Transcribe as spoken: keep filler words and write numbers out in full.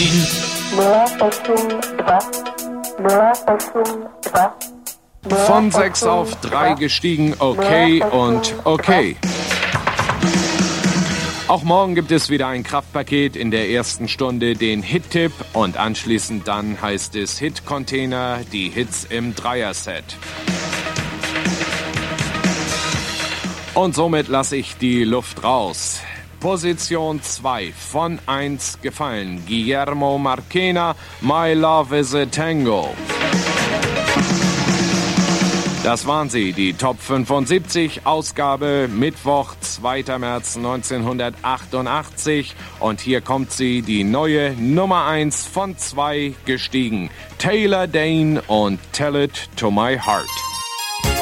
Berlin. Von sechs auf drei gestiegen, okay und okay. Auch morgen gibt es wieder ein Kraftpaket, in der ersten Stunde den Hit-Tipp und anschließend dann heißt es Hit-Container, die Hits im Dreier-Set. Und somit lasse ich die Luft raus. Position zwei von eins gefallen. Guillermo Marchena, My Love is a Tango. Das waren sie, die Top fünfundsiebzig, Ausgabe Mittwoch, zweiter März neunzehnhundertachtundachtzig. Und hier kommt sie, die neue Nummer eins von zwei gestiegen. Taylor Dayne und Tell It to My Heart.